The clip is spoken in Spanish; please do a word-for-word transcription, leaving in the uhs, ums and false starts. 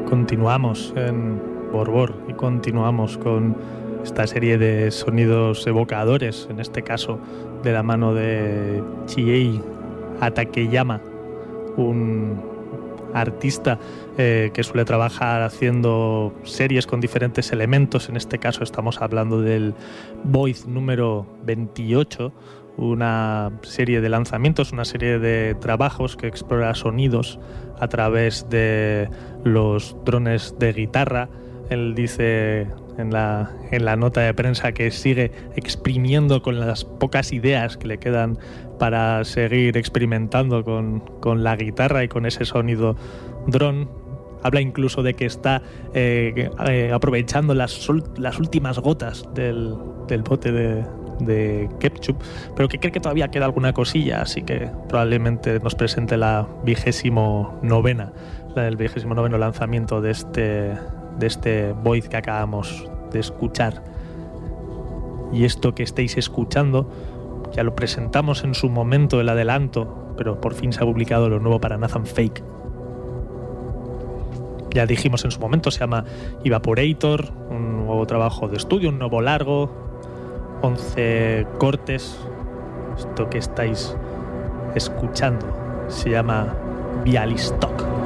Continuamos en Borbor y continuamos con esta serie de sonidos evocadores, en este caso de la mano de Chihei Hatakeyama, un artista eh, que suele trabajar haciendo series con diferentes elementos. En este caso estamos hablando del Void número veintiocho, una serie de lanzamientos, una serie de trabajos que explora sonidos a través de los drones de guitarra. Él dice en la, en la nota de prensa que sigue exprimiendo con las pocas ideas que le quedan para seguir experimentando con, con la guitarra y con ese sonido dron. Habla incluso de que está eh, eh, aprovechando las, las últimas gotas del, del bote de, de ketchup, pero que cree que todavía queda alguna cosilla, así que probablemente nos presente la vigésimo novena, el vigésimo noveno lanzamiento de este, de este Void que acabamos de escuchar. Y esto que estáis escuchando ya lo presentamos en su momento, el adelanto, pero por fin se ha publicado lo nuevo para Nathan Fake. Ya dijimos en su momento, se llama Evaporator, un nuevo trabajo de estudio, un nuevo largo, once cortes. Esto que estáis escuchando se llama Bialystok.